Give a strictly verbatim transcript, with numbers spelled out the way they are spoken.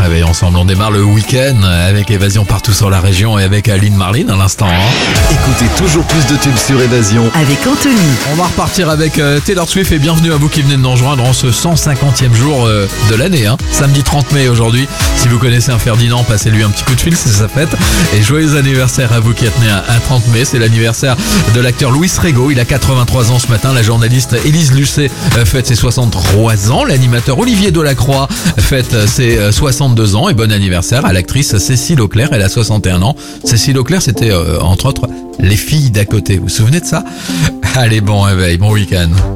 réveil ensemble. On démarre le week-end avec Évasion partout sur la région et avec Aline Marlin à l'instant. Hein. Écoutez toujours plus de tubes sur Évasion avec Anthony. On va repartir avec euh, Taylor Swift et bienvenue à vous qui venez de nous rejoindre en ce cent cinquantième jour euh, de l'année. Hein. Samedi trente mai aujourd'hui. Si vous connaissez un Ferdinand, passez-lui un petit coup de fil, c'est sa fête. Et joyeux anniversaire à vous qui êtes né un, un trente mai. C'est l'anniversaire de l'acteur Louis Rego. Il a quatre-vingt-trois ans ce matin. La journaliste Élise Lucet euh, fête ses soixante-trois ans. L'animateur Olivier Delacroix fête ses soixante-deux ans. Et bon anniversaire à l'actrice Cécile Auclair. Elle a soixante et un ans. Cécile Auclair, c'était euh, entre autres Les Filles d'à côté. Vous vous souvenez de ça? Allez, bon réveil, bon week-end.